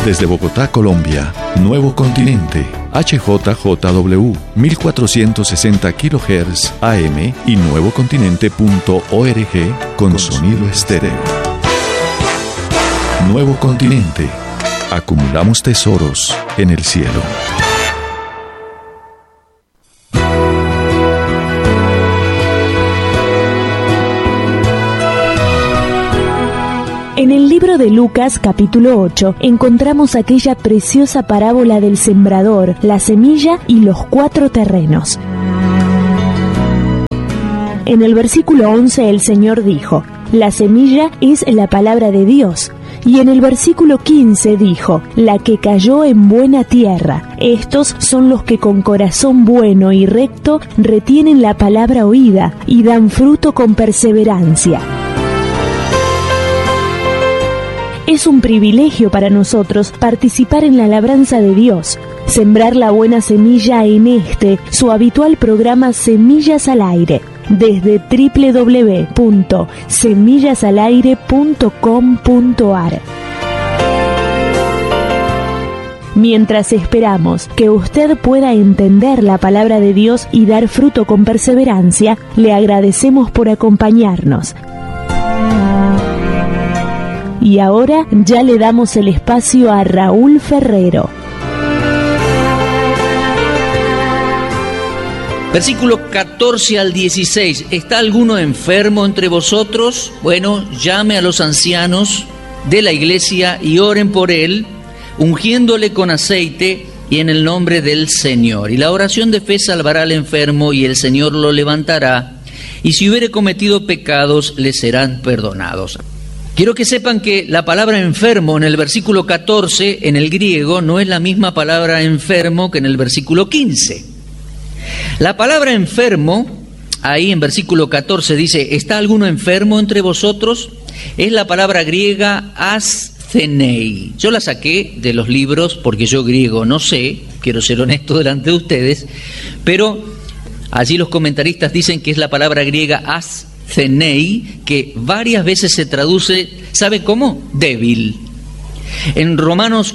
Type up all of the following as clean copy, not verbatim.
Desde Bogotá, Colombia, Nuevo Continente, HJJW, 1460 kHz AM y nuevocontinente.org con sonido estéreo. Nuevo Continente. Acumulamos tesoros en el cielo. En el libro de Lucas, capítulo 8, encontramos aquella preciosa parábola del sembrador, la semilla y los 4 terrenos. En el versículo 11 el Señor dijo: la semilla es la palabra de Dios. Y en el versículo 15 dijo: la que cayó en buena tierra. Estos son los que con corazón bueno y recto retienen la palabra oída y dan fruto con perseverancia. Es un privilegio para nosotros participar en la labranza de Dios, sembrar la buena semilla en su habitual programa Semillas al Aire, desde www.semillasalaire.com.ar. Mientras esperamos que usted pueda entender la palabra de Dios y dar fruto con perseverancia, le agradecemos por acompañarnos. Y ahora ya le damos el espacio a Raúl Ferrero. Versículo 14 al 16. ¿Está alguno enfermo entre vosotros? Bueno, llame a los ancianos de la iglesia y oren por él, ungiéndole con aceite y en el nombre del Señor. Y la oración de fe salvará al enfermo y el Señor lo levantará. Y si hubiere cometido pecados, le serán perdonados. Quiero que sepan que la palabra enfermo en el versículo 14 en el griego no es la misma palabra enfermo que en el versículo 15. La palabra enfermo, ahí en versículo 14 dice: ¿está alguno enfermo entre vosotros? Es la palabra griega asthenei. Yo la saqué de los libros porque yo griego no sé, quiero ser honesto delante de ustedes, pero allí los comentaristas dicen que es la palabra griega asthenei, que varias veces se traduce, ¿sabe cómo? Débil. En Romanos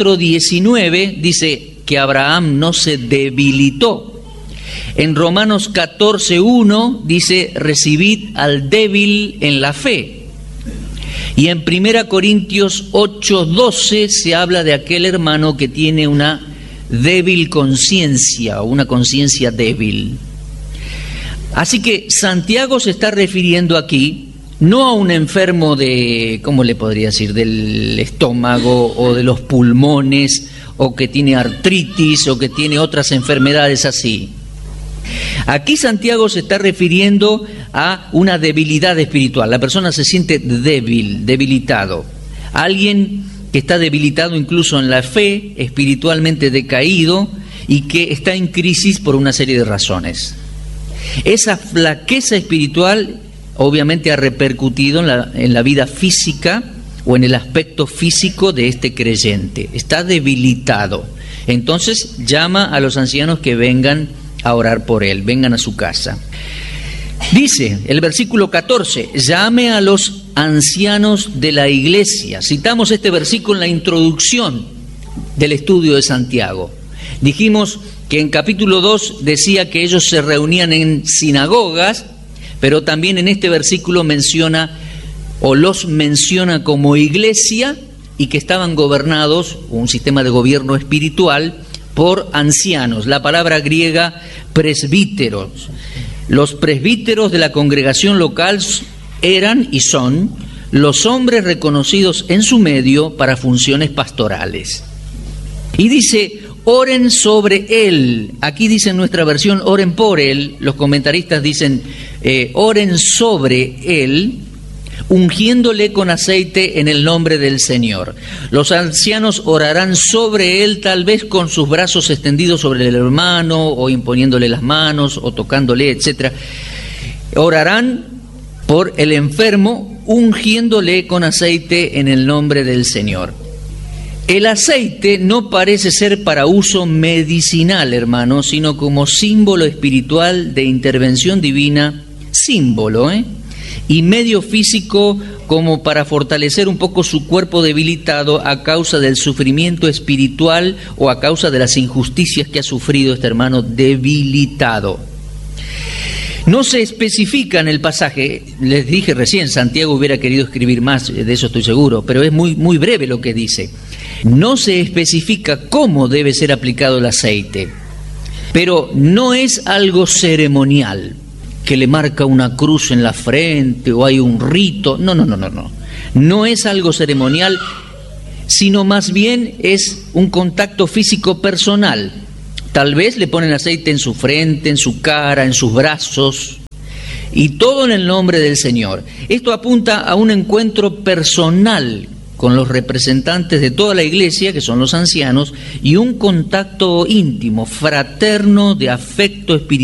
4:19 dice que Abraham no se debilitó. En Romanos 14:1 dice: recibid al débil en la fe. Y en 1 Corintios 8:12 se habla de aquel hermano que tiene una débil conciencia o una conciencia débil. Así que Santiago se está refiriendo aquí no a un enfermo de, ¿cómo le podría decir?, del estómago o de los pulmones, o que tiene artritis o que tiene otras enfermedades así. Aquí Santiago se está refiriendo a una debilidad espiritual. La persona se siente débil, debilitado. Alguien que está debilitado incluso en la fe, espiritualmente decaído y que está en crisis por una serie de razones. Esa flaqueza espiritual obviamente ha repercutido en la vida física o en el aspecto físico de este creyente. Está debilitado. Entonces llama a los ancianos que vengan a orar por él, vengan a su casa. Dice el versículo 14: llame a los ancianos de la iglesia. Citamos este versículo en la introducción del estudio de Santiago. Dijimos que en capítulo 2 decía que ellos se reunían en sinagogas, pero también en este versículo menciona o los menciona como iglesia y que estaban gobernados, un sistema de gobierno espiritual, por ancianos. La palabra griega presbíteros. Los presbíteros de la congregación local eran y son los hombres reconocidos en su medio para funciones pastorales. Y dice: oren sobre él. Aquí dice en nuestra versión: oren por él. Los comentaristas dicen: oren sobre él, ungiéndole con aceite en el nombre del Señor. Los ancianos orarán sobre él, tal vez con sus brazos extendidos sobre el hermano, o imponiéndole las manos, o tocándole, etc. Orarán por el enfermo, ungiéndole con aceite en el nombre del Señor. El aceite no parece ser para uso medicinal, hermanos, sino como símbolo espiritual de intervención divina, símbolo, y medio físico como para fortalecer un poco su cuerpo debilitado a causa del sufrimiento espiritual o a causa de las injusticias que ha sufrido este hermano debilitado. No se especifica en el pasaje, les dije recién, Santiago hubiera querido escribir más, de eso estoy seguro, pero es muy breve lo que dice. No se especifica cómo debe ser aplicado el aceite, pero no es algo ceremonial, que le marca una cruz en la frente o hay un rito. No. No es algo ceremonial, sino más bien es un contacto físico personal. Tal vez le ponen aceite en su frente, en su cara, en sus brazos, y todo en el nombre del Señor. Esto apunta a un encuentro personal con los representantes de toda la iglesia, que son los ancianos, y un contacto íntimo, fraterno, de afecto espiritual